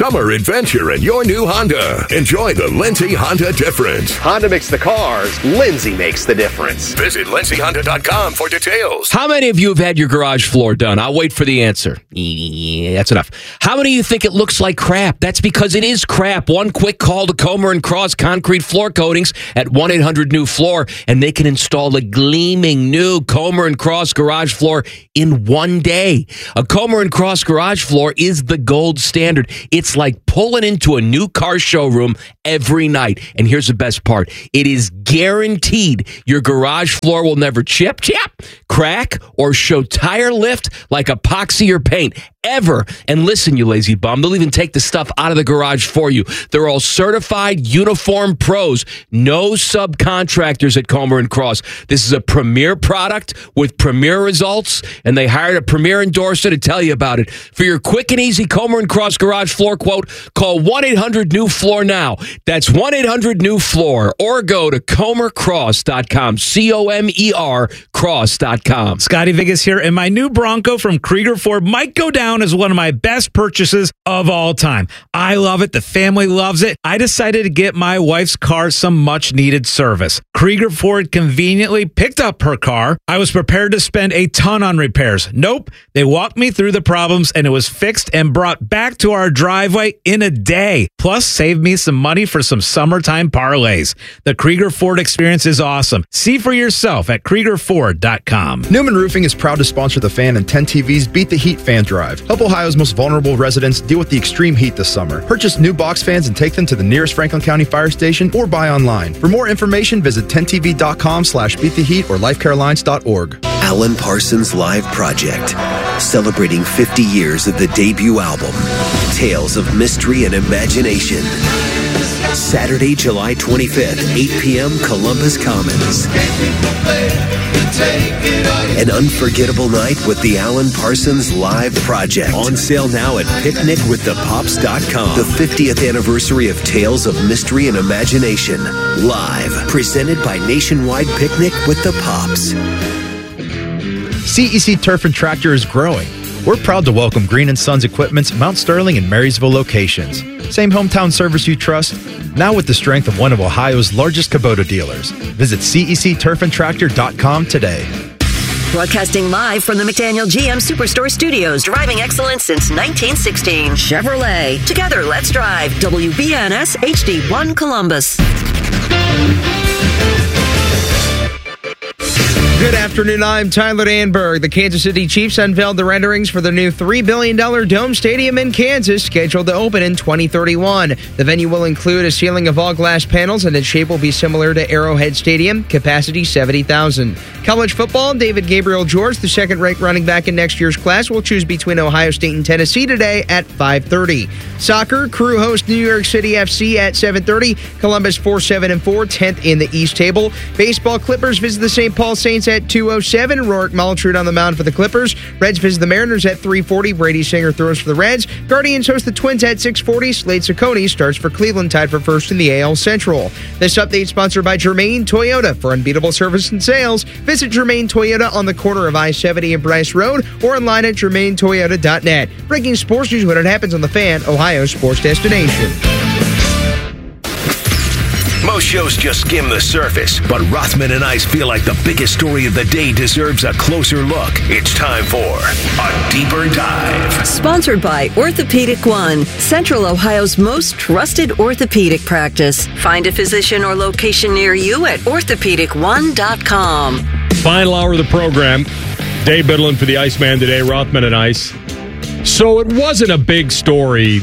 summer adventure in your new Honda. Enjoy the Lindsay Honda difference. Honda makes the cars, Lindsay makes the difference. Visit lindsayhonda.com for details. How many of you have had your garage floor done? I'll wait for the answer. That's enough. How many of you think it looks like crap? That's because it is crap. One quick call to Comer & Cross Concrete Floor Coatings at 1-800-NEW-FLOOR, and they can install a gleaming new Comer & Cross garage floor in one day. A Comer & Cross garage floor is the gold standard. It's like pulling into a new car showroom every night. And here's the best part. It is guaranteed your garage floor will never chip, crack, or show tire lift like epoxy or paint ever. And listen, you lazy bum, they'll even take the stuff out of the garage for you. They're all certified uniform pros, no subcontractors at Comer & Cross. This is a premier product with premier results, and they hired a premier endorser to tell you about it. For your quick and easy Comer & Cross garage floor quote, call 1-800-NEW-FLOOR now. That's 1-800-NEW-FLOOR, or go to comercross.com, COMER cross.com. Scotty Vegas here, and my new Bronco from Krieger Ford might go down as one of my best purchases of all time. I love it. The family loves it. I decided to get my wife's car some much needed service. Krieger Ford conveniently picked up her car. I was prepared to spend a ton on repairs. Nope. They walked me through the problems, and it was fixed and brought back to our driveway in a day. Plus, saved me some money for some summertime parlays. The Krieger Ford experience is awesome. See for yourself at KriegerFord.com. Newman Roofing is proud to sponsor the Fan and 10 TV's Beat the Heat Fan Drive. Help Ohio's most vulnerable residents deal with the extreme heat this summer. Purchase new box fans and take them to the nearest Franklin County fire station or buy online. For more information, visit 10tv.com/beattheheat or lifecarelines.org. Alan Parsons Live Project, celebrating 50 years of the debut album, Tales of Mystery and Imagination. Saturday, July 25th, 8 p.m., Columbus Commons. An unforgettable night with the Alan Parsons Live Project. On sale now at picnicwiththepops.com. The 50th anniversary of Tales of Mystery and Imagination. Live. Presented by Nationwide Picnic with the Pops. CEC Turf and Tractor is growing. We're proud to welcome Green & Sons Equipment's Mount Sterling and Marysville locations. Same hometown service you trust, now with the strength of one of Ohio's largest Kubota dealers. Visit CECTurfandTractor.com today. Broadcasting live from the McDaniel GM Superstore Studios, driving excellence since 1916. Chevrolet. Together, let's drive. WBNS HD1 Columbus. Good afternoon, I'm Tyler Danberg. The Kansas City Chiefs unveiled the renderings for their new $3 billion Dome Stadium in Kansas, scheduled to open in 2031. The venue will include a ceiling of all glass panels, and its shape will be similar to Arrowhead Stadium, capacity 70,000. College football, David Gabriel George, the second-ranked running back in next year's class, will choose between Ohio State and Tennessee today at 5:30. Soccer, Crew hosts New York City FC at 7:30. Columbus 4-7-4, 10th in the East table. Baseball, Clippers visit the St. Paul Saints at 2:07. Rourke Maltrud on the mound for the Clippers. Reds visit the Mariners at 3:40. Brady Singer throws for the Reds. Guardians host the Twins at 6:40. Slade Ciccone starts for Cleveland, tied for first in the AL Central. This update sponsored by Germain Toyota. For unbeatable service and sales, visit Germain Toyota on the corner of I-70 and Bryce Road or online at germaintoyota.net. Breaking sports news when it happens on The Fan, Ohio's sports destination. Most shows just skim the surface, but Rothman and Ice feel like the biggest story of the day deserves a closer look. It's time for a deeper dive. Sponsored by Orthopedic One, Central Ohio's most trusted orthopedic practice. Find a physician or location near you at orthopedic1.com. Final hour of the program. Dave Biddlin for the Iceman today, Rothman and Ice. So it wasn't a big story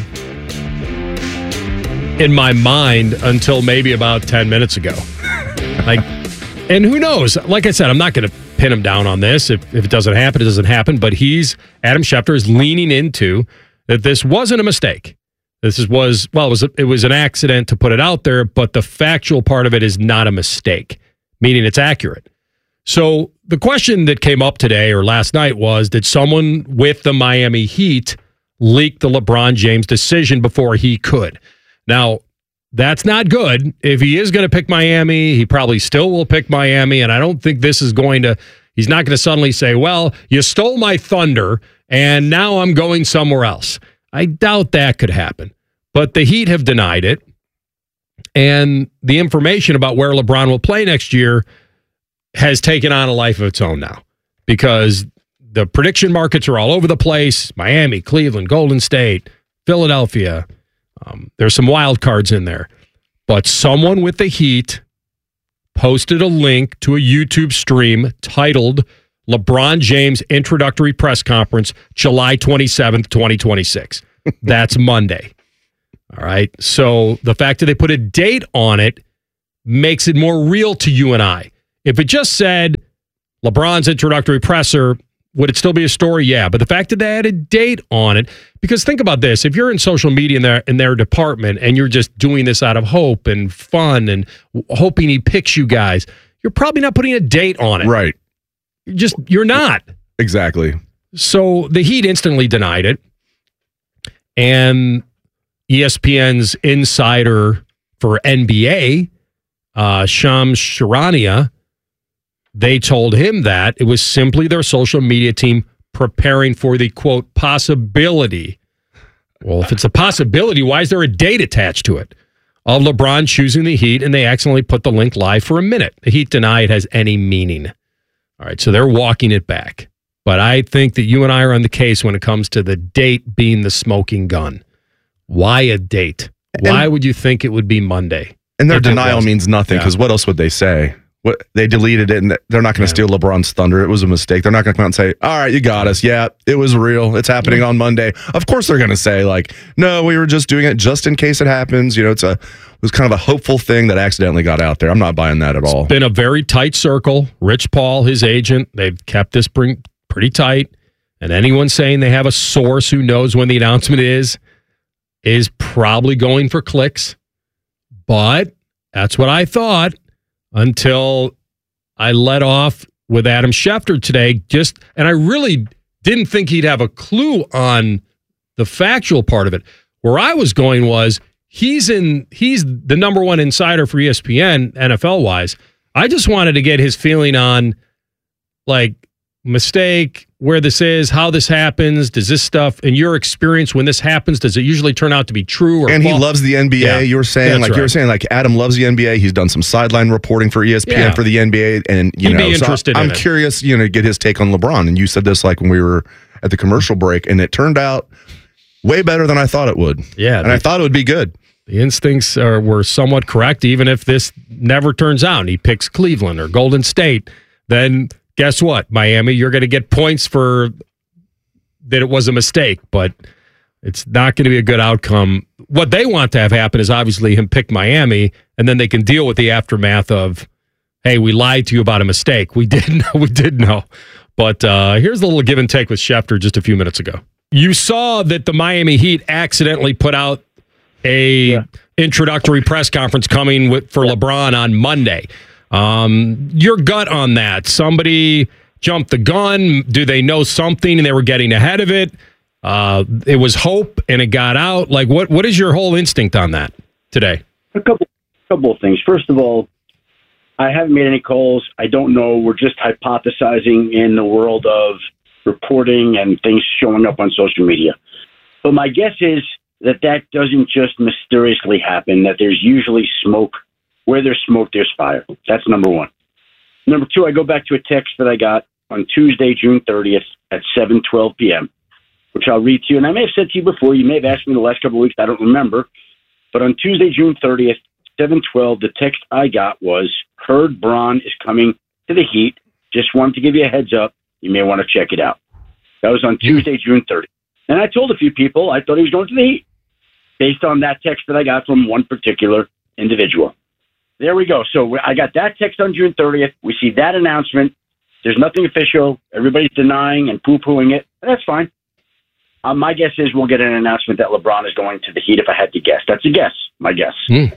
in my mind until maybe about 10 minutes ago. And who knows? Like I said, I'm not going to pin him down on this. If it doesn't happen, it doesn't happen. But Adam Schefter is leaning into that this wasn't a mistake. It was an accident to put it out there, but the factual part of it is not a mistake, meaning it's accurate. So the question that came up today or last night was, did someone with the Miami Heat leak the LeBron James decision before he could? Now, that's not good. If he is going to pick Miami, he probably still will pick Miami, and I don't think he's not going to suddenly say, well, you stole my thunder, and now I'm going somewhere else. I doubt that could happen. But the Heat have denied it. And the information about where LeBron will play next year has taken on a life of its own now, because the prediction markets are all over the place. Miami, Cleveland, Golden State, Philadelphia. There's some wild cards in there. But someone with the Heat posted a link to a YouTube stream titled LeBron James Introductory Press Conference, July 27th, 2026. That's Monday. All right. So the fact that they put a date on it makes it more real to you and I. If it just said LeBron's introductory presser, would it still be a story? Yeah. But the fact that they had a date on it, because think about this. If you're in social media in their department and you're just doing this out of hope and fun and hoping he picks you guys, you're probably not putting a date on it. Right. You're not. Exactly. So the Heat instantly denied it. And ESPN's insider for NBA, Shams Charania, they told him that it was simply their social media team preparing for the, quote, possibility. Well, if it's a possibility, why is there a date attached to it? Of LeBron choosing the Heat, and they accidentally put the link live for a minute. The Heat deny it has any meaning. All right, so they're walking it back. But I think that you and I are on the case when it comes to the date being the smoking gun. Why a date? Why would you think it would be Monday? And their denial means nothing, because what else would they say? They deleted it, and they're not going to steal LeBron's thunder. It was a mistake. They're not going to come out and say, all right, you got us. Yeah, it was real. It's happening on Monday. Of course they're going to say, like, no, we were just doing it just in case it happens. You know, it was kind of a hopeful thing that accidentally got out there. I'm not buying that at all. It's been a very tight circle. Rich Paul, his agent, they've kept this pretty tight. And anyone saying they have a source who knows when the announcement is probably going for clicks. But that's what I thought until I let off with Adam Schefter today. And I really didn't think he'd have a clue on the factual part of it. Where I was going was he's the number one insider for ESPN, NFL-wise. I just wanted to get his feeling on, like, mistake, where this is, how this happens, does this stuff, in your experience, when this happens, does it usually turn out to be true? And he loves the NBA. Yeah, you were saying, like Adam loves the NBA. He's done some sideline reporting for ESPN for the NBA, and He'd be interested in I'm it. curious, to get his take on LeBron. And you said this like when we were at the commercial break, and it turned out way better than I thought it would. Yeah, and I thought it would be good. The instincts were somewhat correct, even if this never turns out and he picks Cleveland or Golden State, then guess what, Miami, you're going to get points for that it was a mistake, but it's not going to be a good outcome. What they want to have happen is obviously him pick Miami, and then they can deal with the aftermath of, hey, we lied to you about a mistake. We did know. But here's a little give and take with Schefter just a few minutes ago. You saw that the Miami Heat accidentally put out a introductory press conference coming for LeBron on Monday. Your gut on that? Somebody jumped the gun? Do they know something and they were getting ahead of it? It was hope and it got out. Like, what is your whole instinct on that today? A couple of things. First of all, I haven't made any calls. I don't know. We're just hypothesizing in the world of reporting and things showing up on social media. But my guess is that doesn't just mysteriously happen, that there's usually smoke. Where there's smoke, there's fire. That's number one. Number two, I go back to a text that I got on Tuesday, June 30th at 7:12 p.m., which I'll read to you. And I may have said to you before, you may have asked me the last couple of weeks, I don't remember. But on Tuesday, June 30th, 7:12, the text I got was, heard Bron is coming to the Heat. Just wanted to give you a heads up. You may want to check it out. That was on Tuesday, June 30th. And I told a few people I thought he was going to the Heat based on that text that I got from one particular individual. There we go. So I got that text on June 30th. We see that announcement. There's nothing official. Everybody's denying and poo-pooing it. That's fine. My guess is we'll get an announcement that LeBron is going to the Heat if I had to guess. That's a guess, my guess.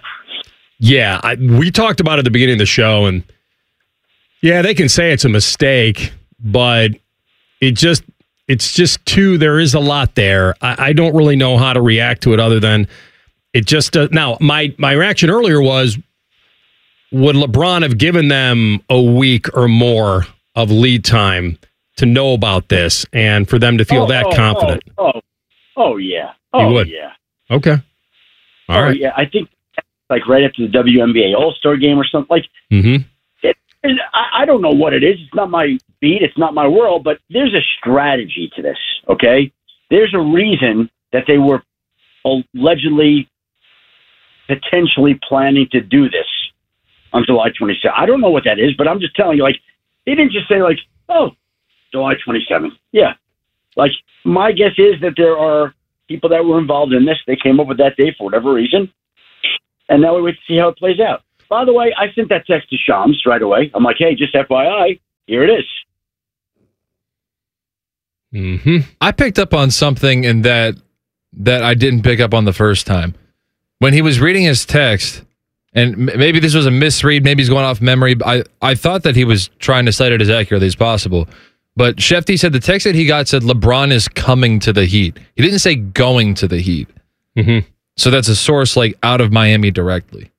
Yeah, we talked about it at the beginning of the show, and yeah, they can say it's a mistake, but it's just too, there is a lot there. I don't really know how to react to it other than it just, now my reaction earlier was, would LeBron have given them a week or more of lead time to know about this and for them to feel confident? Oh, yeah. You would? Yeah. Okay. All right. Yeah, I think like right after the WNBA All-Star game or something. Like, I don't know what it is. It's not my beat. It's not my world. But there's a strategy to this, okay? There's a reason that they were allegedly, potentially planning to do this on July 27th. I don't know what that is, but I'm just telling you, like, they didn't just say, like, oh, July 27th. Yeah. Like, my guess is that there are people that were involved in this. They came up with that date for whatever reason. And now we wait to see how it plays out. By the way, I sent that text to Shams right away. I'm like, hey, just FYI, here it is. I picked up on something in that I didn't pick up on the first time. When he was reading his text, and maybe this was a misread, maybe he's going off memory, I thought that he was trying to cite it as accurately as possible. But Shefty said the text that he got said LeBron is coming to the Heat. He didn't say going to the Heat. So that's a source like out of Miami directly.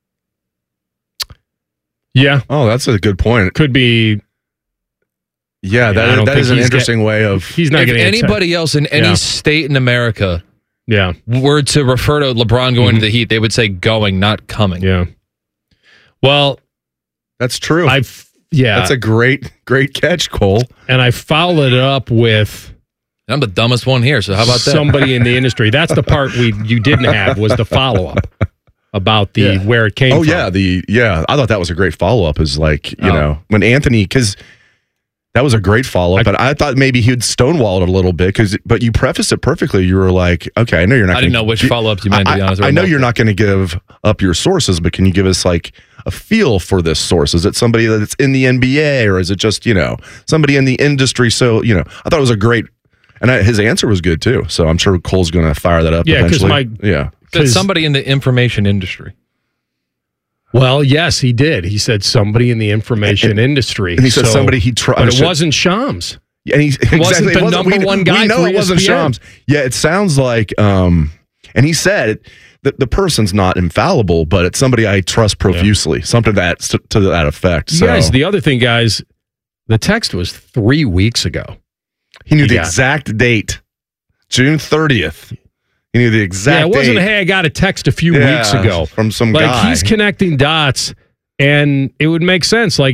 Yeah. Oh, that's a good point. Could be. Yeah, that is an interesting way of. He's not if getting anybody else in any state in America were to refer to LeBron going to the Heat, they would say going, not coming. Yeah. Well, that's true. That's a great catch, Cole. And I followed it up with. I'm the dumbest one here, so how about that? Somebody in the industry. That's the part you didn't have was the follow up about where it came from. I thought that was a great follow up. Is like you know when Anthony because. That was a great follow-up, but I thought maybe he'd stonewall it a little bit but you prefaced it perfectly. You were like, okay, I know you're not. I didn't know which follow-ups you meant, to be honest. I know you're not going to give up your sources, but can you give us like a feel for this source? Is it somebody that's in the NBA or is it just, somebody in the industry? So, I thought it was a great, and his answer was good too. So I'm sure Cole's going to fire that up eventually. Because somebody in the information industry. Well, yes, he did. He said somebody in the information industry. And he said somebody he tried. But it wasn't Shams. Yeah, and it wasn't the number one guy. We know for it wasn't ESPN. Shams. Yeah, it sounds like, and he said that the person's not infallible, but it's somebody I trust profusely. Something to that effect. So. Guys, the other thing, guys, the text was 3 weeks ago. He knew the exact date, June 30th. He knew the exact date. It wasn't, date. hey, I got a text a few weeks ago. From some guy. He's connecting dots, and it would make sense. But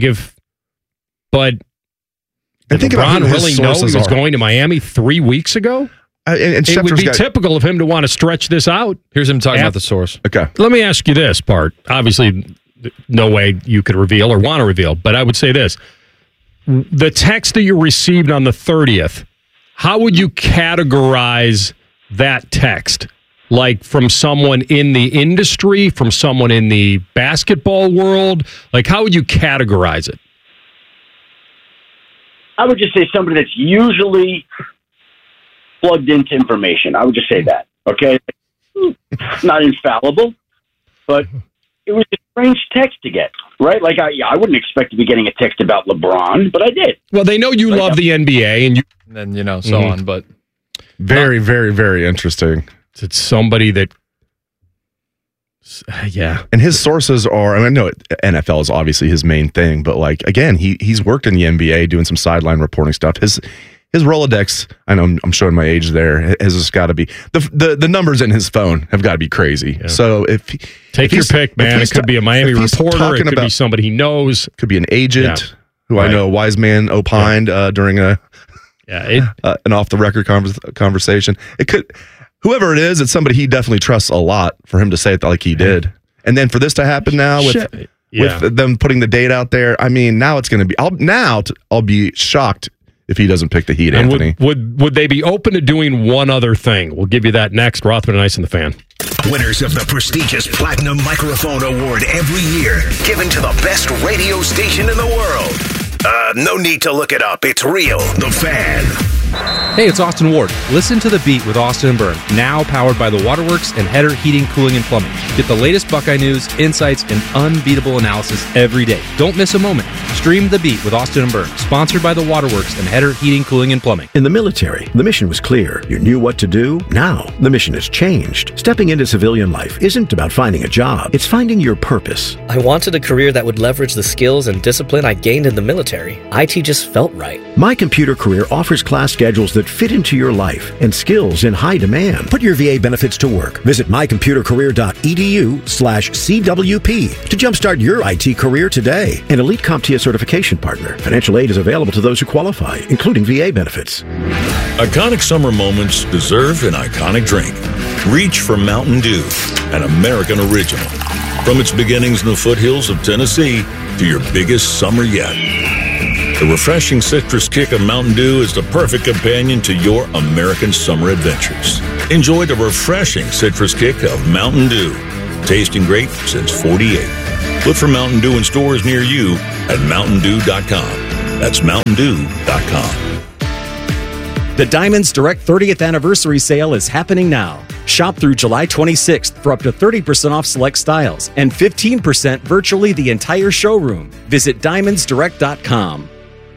and think LeBron about really know he was going to Miami 3 weeks ago? And it would be typical of him to want to stretch this out. Here's him talking about the source. Okay. Let me ask you this, Bart. Obviously, no way you could reveal or want to reveal, but I would say this. The text that you received on the 30th, how would you categorize that text? Like from someone in the industry, from someone in the basketball world? Like, how would you categorize it? I would just say somebody that's usually plugged into information. I would just say that, okay? Not infallible, but it was a strange text to get, right? Like, I wouldn't expect to be getting a text about LeBron, but I did. Well, they know you love the NBA, and then, so on, but... Very, very, very interesting. It's somebody that, And his sources are, I know NFL is obviously his main thing, but like, again, he's worked in the NBA doing some sideline reporting stuff. His Rolodex, I know I'm showing my age there, has just got to be, the numbers in his phone have got to be crazy. Yeah. So Take your pick, man. It could be a Miami reporter. It could be somebody he knows. Could be an agent who I know a wise man opined during an off the record conversation. It could, whoever it is, it's somebody he definitely trusts a lot for him to say it like he did. And then for this to happen now with them putting the date out there, I mean, now it's going to be. I'll be shocked if he doesn't pick the Heat, and Anthony. Would they be open to doing one other thing? We'll give you that next. Rothman and Ice and the Fan. Winners of the prestigious Platinum Microphone Award every year, given to the best radio station in the world. No need to look it up. It's real. The Fan. Hey, it's Austin Ward. Listen to The Beat with Austin and Byrne, now powered by the Waterworks and Header Heating, Cooling, and Plumbing. Get the latest Buckeye news, insights, and unbeatable analysis every day. Don't miss a moment. Stream The Beat with Austin and Byrne, sponsored by the Waterworks and Header Heating, Cooling, and Plumbing. In the military, the mission was clear. You knew what to do. Now, the mission has changed. Stepping into civilian life isn't about finding a job. It's finding your purpose. I wanted a career that would leverage the skills and discipline I gained in the military. IT just felt right. My Computer Career offers class schedules that fit into your life and skills in high demand. Put your VA benefits to work. Visit mycomputercareer.edu/CWP to jumpstart your IT career today. An Elite CompTIA certification partner. Financial aid is available to those who qualify, including VA benefits. Iconic summer moments deserve an iconic drink. Reach for Mountain Dew, an American original. From its beginnings in the foothills of Tennessee to your biggest summer yet. The refreshing citrus kick of Mountain Dew is the perfect companion to your American summer adventures. Enjoy the refreshing citrus kick of Mountain Dew. Tasting great since '48. Look for Mountain Dew in stores near you at MountainDew.com. That's MountainDew.com. The Diamonds Direct 30th Anniversary Sale is happening now. Shop through July 26th for up to 30% off select styles and 15% virtually the entire showroom. Visit DiamondsDirect.com.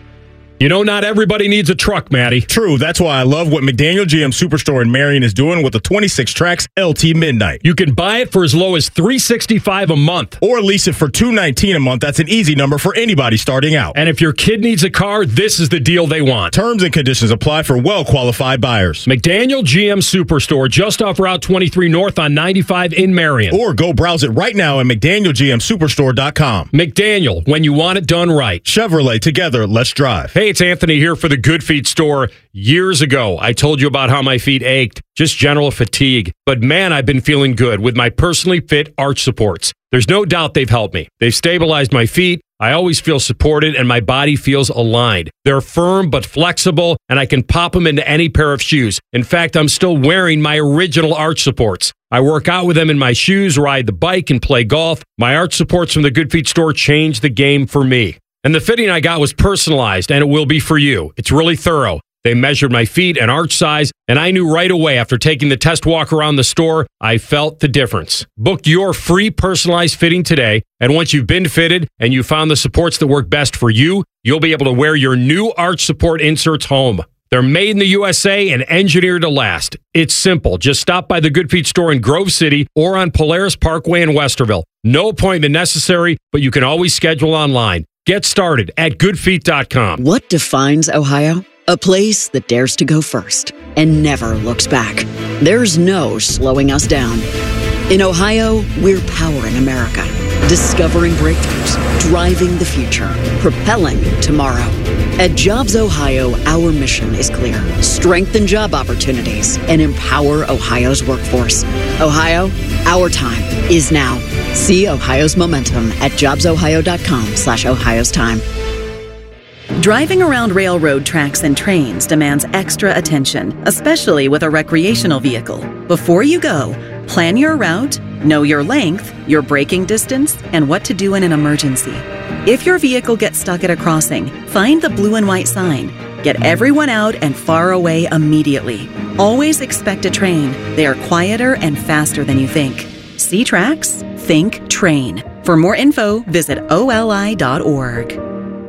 You know, not everybody needs a truck, Matty. True. That's why I love what McDaniel GM Superstore in Marion is doing with the 26 tracks LT Midnight. You can buy it for as low as $365 a month. Or lease it for $219 a month. That's an easy number for anybody starting out. And if your kid needs a car, this is the deal they want. Terms and conditions apply for well-qualified buyers. McDaniel GM Superstore, just off Route 23 North on 95 in Marion. Or go browse it right now at McDanielGMSuperstore.com. McDaniel, when you want it done right. Chevrolet, together, let's drive. Hey, it's Anthony here for the Good Feet store. Years ago, I told you about how my feet ached, just general fatigue. But man, I've been feeling good with my personally fit arch supports. There's no doubt they've helped me. They've stabilized my feet. I always feel supported and my body feels aligned. They're firm but flexible, and I can pop them into any pair of shoes. In fact, I'm still wearing my original arch supports. I work out with them in my shoes, ride the bike, and play golf. My arch supports from the Good Feet store changed the game for me. And the fitting I got was personalized, and it will be for you. It's really thorough. They measured my feet and arch size, and I knew right away after taking the test walk around the store, I felt the difference. Book your free personalized fitting today, and once you've been fitted and you found the supports that work best for you, you'll be able to wear your new arch support inserts home. They're made in the USA and engineered to last. It's simple. Just stop by the Good Feet store in Grove City or on Polaris Parkway in Westerville. No appointment necessary, but you can always schedule online. Get started at goodfeet.com. What defines Ohio? A place that dares to go first and never looks back. There's no slowing us down. In Ohio, we're powering America, discovering breakthroughs, driving the future, propelling tomorrow. At Jobs Ohio, our mission is clear. Strengthen job opportunities and empower Ohio's workforce. Ohio, our time is now. See Ohio's momentum at jobsohio.com/Ohio's time. Driving around railroad tracks and trains demands extra attention, especially with a recreational vehicle. Before you go, plan your route, know your length, your braking distance, and what to do in an emergency. If your vehicle gets stuck at a crossing, find the blue and white sign. Get everyone out and far away immediately. Always expect a train. They are quieter and faster than you think. See tracks? Think train. For more info, visit oli.org.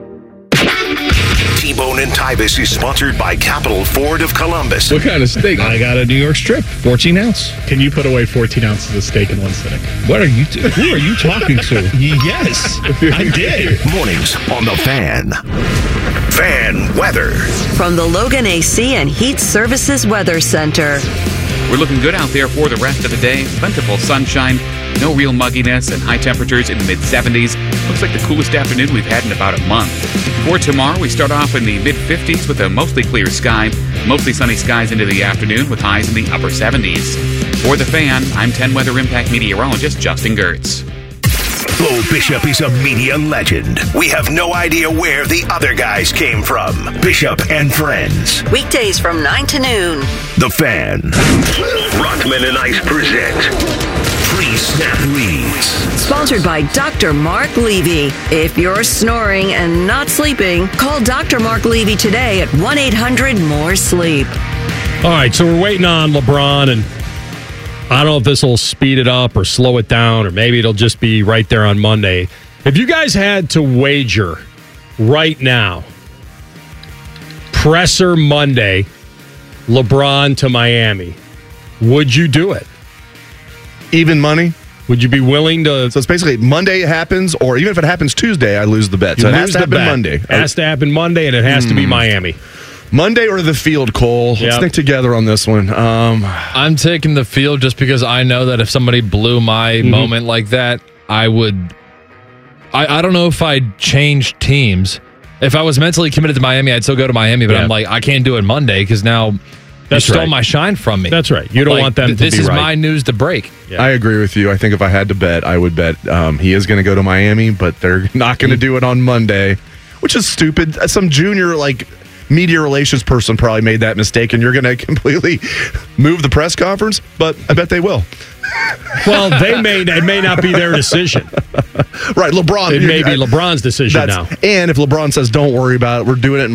T-Bone and Tybus is sponsored by Capital Ford of Columbus. What kind of steak? I got a New York strip, 14 ounce. Can you put away 14 ounces of steak in one sitting? What are you? Who are you talking to? Yes, I did. Mornings on the Fan. Fan weather from the Logan AC and Heat Services Weather Center. We're looking good out there for the rest of the day. Plentiful sunshine, no real mugginess, and high temperatures in the mid-70s. Looks like the coolest afternoon we've had in about a month. For tomorrow, we start off in the mid-50s with a mostly clear sky. Mostly sunny skies into the afternoon with highs in the upper 70s. For the Fan, I'm 10 Weather Impact meteorologist Justin Gertz. Bo Bishop is a media legend. We have no idea where the other guys came from. Bishop and Friends. Weekdays from 9 to noon. The Fan. Rockman and Ice present Pre-Snap Reads. Sponsored by Dr. Mark Levy. If you're snoring and not sleeping, call Dr. Mark Levy today at 1-800-MORE-SLEEP. All right, so we're waiting on LeBron, and I don't know if this will speed it up or slow it down, or maybe it'll just be right there on Monday. If you guys had to wager right now, presser Monday, LeBron to Miami, would you do it? Even money? Would you be willing to? So it's basically Monday happens, or even if it happens Tuesday, I lose the bet. So it has to happen Monday. It has to happen Monday, and it has to be Miami. Monday or the field, Cole? Let's stick together on this one. I'm taking the field just because I know that if somebody blew my moment like that, I would. I don't know if I'd change teams. If I was mentally committed to Miami, I'd still go to Miami, but I'm like, I can't do it Monday because now you stole my shine from me. That's right. You don't want them to be right. This is my news to break. Yeah. I agree with you. I think if I had to bet, I would bet he is going to go to Miami, but they're not going to do it on Monday, which is stupid. Some junior, media relations person probably made that mistake, and you're going to completely move the press conference, but I bet they will. Well, it may not be their decision. Right, LeBron. It may be LeBron's decision now. And if LeBron says, don't worry about it, we're doing it in